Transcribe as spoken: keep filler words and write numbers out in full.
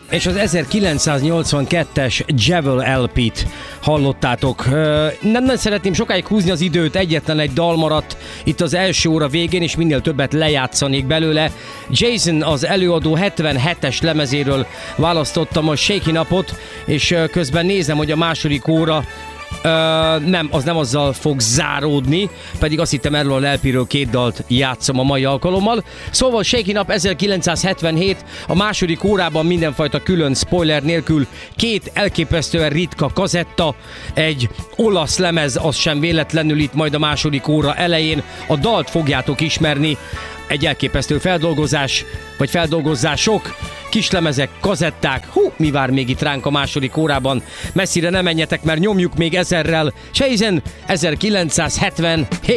és az ezerkilencszáznyolcvankettes Jewel el pét hallottátok. Nem, nem szeretném sokáig húzni az időt, egyetlen egy dal maradt itt az első óra végén, és minél többet lejátszanék belőle. Jason, az előadó hetvenhetes lemezéről választottam a Shakin' Upot, és közben nézem, hogy a második óra Ö, nem, az nem azzal fog záródni, pedig azt hittem erről a el péről két dalt játszom a mai alkalommal. Szóval Shakin' Up ezerkilencszázhetvenhét, a második órában mindenfajta külön spoiler nélkül két elképesztően ritka kazetta, egy olasz lemez, az sem véletlenül itt majd a második óra elején. A dalt fogjátok ismerni, egy elképesztő feldolgozás, vagy feldolgozások, kislemezek, kazetták, hú, mi vár még itt ránk a második órában? Messzire nem menjetek, mert nyomjuk még ezerrel. Jason ezerkilencszázhetvenhét.